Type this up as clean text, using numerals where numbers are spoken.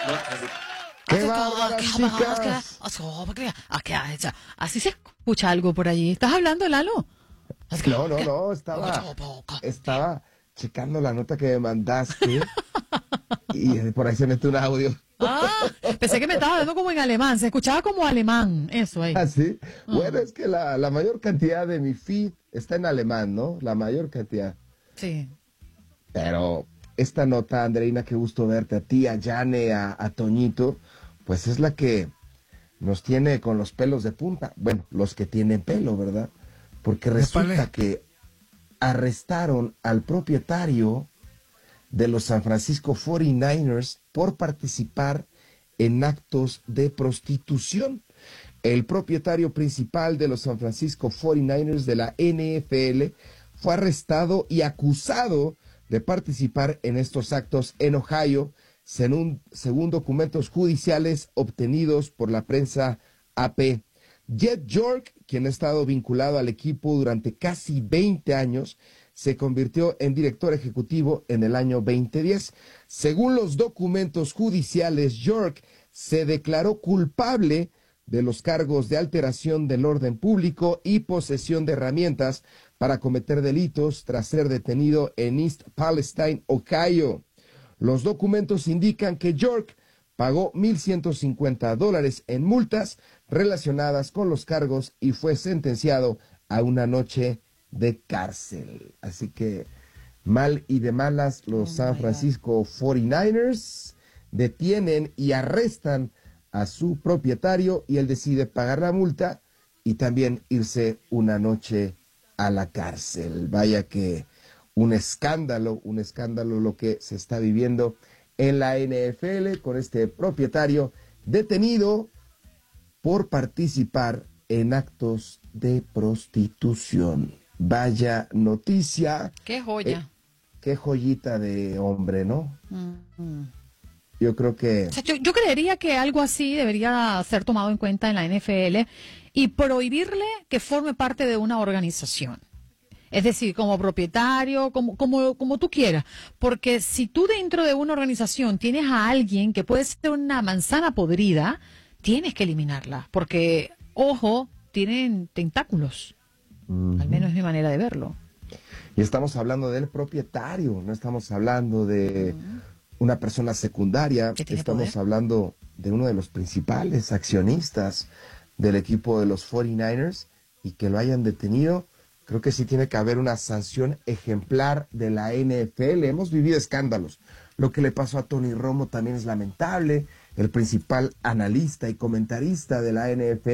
¡Qué bárbaras, chicas! Así se escucha algo por allí. ¿Estás hablando, Lalo? No, estaba checando la nota que me mandaste y por ahí se mete un audio. Ah, pensé que me estaba dando como en alemán. Se escuchaba como alemán. Eso ahí. ¿Ah, sí? Bueno, es que la mayor cantidad de mi feed está en alemán, ¿no? La mayor cantidad. Sí. Pero esta nota, Andreina, qué gusto verte a ti, a Yane, a Toñito, pues es la que nos tiene con los pelos de punta. Bueno, los que tienen pelo, ¿verdad? Porque resulta que arrestaron al propietario de los San Francisco 49ers por participar en actos de prostitución. El propietario principal de los San Francisco 49ers de la NFL fue arrestado y acusado de participar en estos actos en Ohio, según documentos judiciales obtenidos por la prensa AP. Jed York, quien ha estado vinculado al equipo durante casi 20 años, se convirtió en director ejecutivo en el año 2010. Según los documentos judiciales, York se declaró culpable de los cargos de alteración del orden público y posesión de herramientas para cometer delitos tras ser detenido en East Palestine, Ohio. Los documentos indican que York pagó $1,150 en multas relacionadas con los cargos y fue sentenciado a una noche de cárcel. Así que mal y de malas, los San Francisco 49ers detienen y arrestan a su propietario y él decide pagar la multa y también irse una noche a la cárcel. Vaya que un escándalo lo que se está viviendo en la NFL con este propietario detenido por participar en actos de prostitución. Vaya noticia. Qué joya. Qué joyita de hombre, ¿no? Yo creo que... O sea, yo creería que algo así debería ser tomado en cuenta en la NFL y prohibirle que forme parte de una organización. Es decir, como propietario, como tú quieras. Porque si tú dentro de una organización tienes a alguien que puede ser una manzana podrida, tienes que eliminarla. Porque, ojo, tienen tentáculos. Al menos es mi manera de verlo. Y estamos hablando del propietario, no estamos hablando de una persona secundaria, estamos hablando de uno de los principales accionistas del equipo de los 49ers y que lo hayan detenido. Creo que sí tiene que haber una sanción ejemplar de la NFL. Hemos vivido escándalos. Lo que le pasó a Tony Romo también es lamentable. El principal analista y comentarista de la NFL